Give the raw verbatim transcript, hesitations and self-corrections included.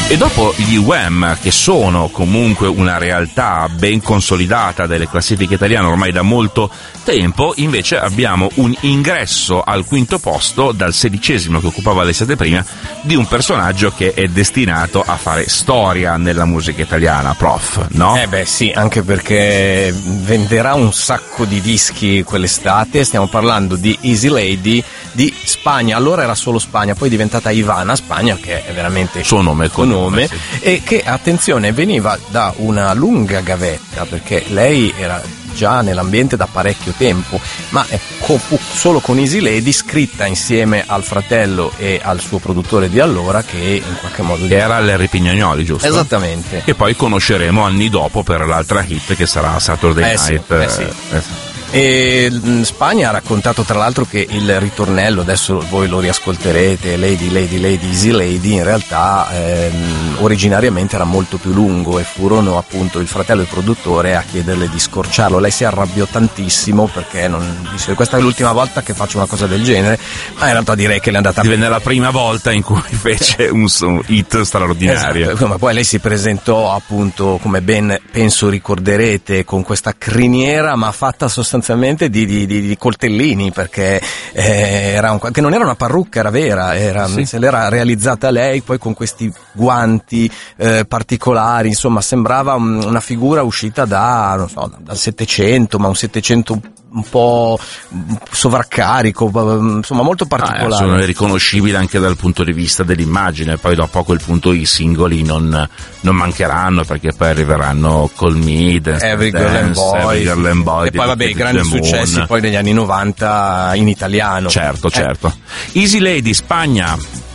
E dopo gli Wham, che sono comunque una realtà ben consolidata delle classifiche italiane ormai da molto tempo, invece abbiamo un ingresso al quinto posto dal sedicesimo che occupava l'estate prima di un personaggio che è destinato a fare storia nella musica italiana, Prof, no? Eh beh sì, anche perché venderà un sacco di dischi quell'estate. Stiamo parlando di Easy Lady di Spagna. Allora era solo Spagna, poi è diventata Ivana Spagna, che è veramente suo nome, suo nome, sì. E che, attenzione, veniva da una lunga gavetta, perché lei era già nell'ambiente da parecchio tempo, ma è co- solo con Easy Lady, scritta insieme al fratello e al suo produttore di allora, che in qualche modo era Larry Pignanoli, giusto? Esattamente. Che poi conosceremo anni dopo per l'altra hit che sarà Saturday eh Night. Sì, eh sì. Eh sì. E Spagna ha raccontato tra l'altro che il ritornello, adesso voi lo riascolterete, Lady, Lady, Lady, Easy Lady, in realtà ehm, originariamente era molto più lungo e furono appunto il fratello e il produttore a chiederle di scorciarlo. Lei si arrabbiò tantissimo perché non dice: questa è l'ultima volta che faccio una cosa del genere, ma in realtà direi che le è andata divenne bene. La prima volta in cui fece un, un hit straordinario. Esatto. Ma poi lei si presentò appunto, come ben penso ricorderete, con questa criniera ma fatta sostanzialmente sostanzialmente di, di, di, di coltellini, perché eh, era un, che non era una parrucca, era vera, era, sì. Se l'era realizzata lei, poi con questi guanti eh, particolari, insomma sembrava un, una figura uscita da, non so, dal Settecento, ma un Settecento un po' sovraccarico, insomma molto particolare. Ah, è riconoscibile anche dal punto di vista dell'immagine. Poi dopo a quel punto i singoli non, non mancheranno, perché poi arriveranno Call Me, Dance, Every Girl and Boy, Every Girl and Boy, e poi vabbè i grandi successi poi negli anni novanta in italiano. Certo, certo. Eh. Easy Lady, Spagna.